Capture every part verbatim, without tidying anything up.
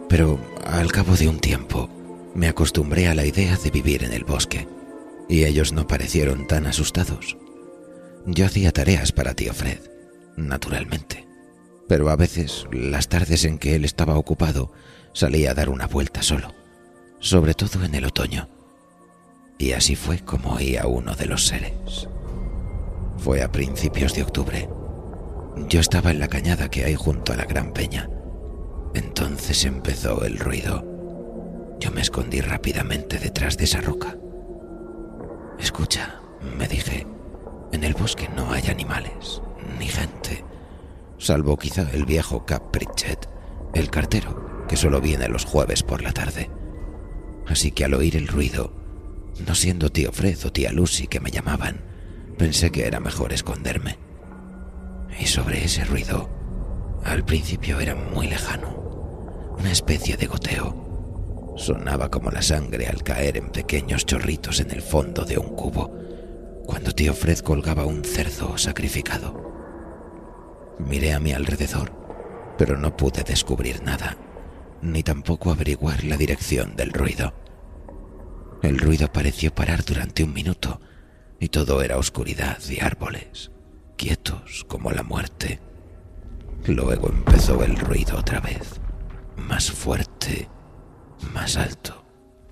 Pero al cabo de un tiempo me acostumbré a la idea de vivir en el bosque, y ellos no parecieron tan asustados. Yo hacía tareas para tío Fred, naturalmente, pero a veces, las tardes en que él estaba ocupado, salía a dar una vuelta solo, sobre todo en el otoño. Y así fue como oí a uno de los seres. Fue a principios de octubre. Yo estaba en la cañada que hay junto a la gran peña. Entonces empezó el ruido. Yo me escondí rápidamente detrás de esa roca. Escucha, me dije, en el bosque no hay animales, ni gente, salvo quizá el viejo Cap Pritchett, el cartero, que solo viene los jueves por la tarde. Así que al oír el ruido, no siendo tío Fred o tía Lucy que me llamaban, pensé que era mejor esconderme. Y sobre ese ruido, al principio era muy lejano, una especie de goteo. Sonaba como la sangre al caer en pequeños chorritos en el fondo de un cubo, cuando tío Fred colgaba un cerdo sacrificado. Miré a mi alrededor, pero no pude descubrir nada, ni tampoco averiguar la dirección del ruido. El ruido pareció parar durante un minuto, y todo era oscuridad y árboles, quietos como la muerte. Luego empezó el ruido otra vez, más fuerte, más alto.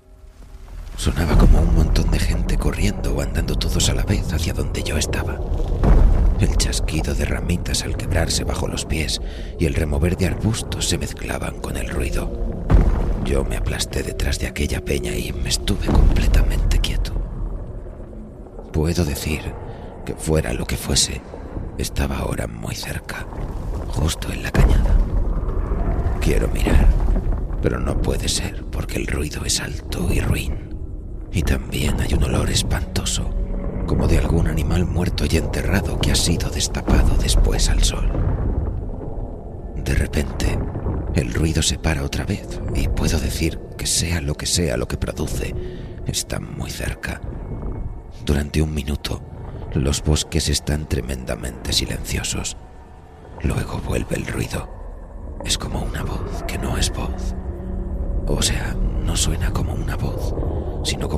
Sonaba como un montón de gente corriendo o andando todos a la vez hacia donde yo estaba. El chasquido de ramitas al quebrarse bajo los pies y el remover de arbustos se mezclaban con el ruido. Yo me aplasté detrás de aquella peña y me estuve completamente quieto. Puedo decir que fuera lo que fuese, estaba ahora muy cerca, justo en la cañada. Quiero mirar, pero no puede ser porque el ruido es alto y ruin. Y también hay un olor espantoso, como de algún animal muerto y enterrado que ha sido destapado después al sol. De repente, el ruido se para otra vez y puedo decir que sea lo que sea lo que produce, está muy cerca. Durante un minuto, los bosques están tremendamente silenciosos. Luego vuelve el ruido. Es como una voz que no es voz. O sea, no suena como una voz, sino como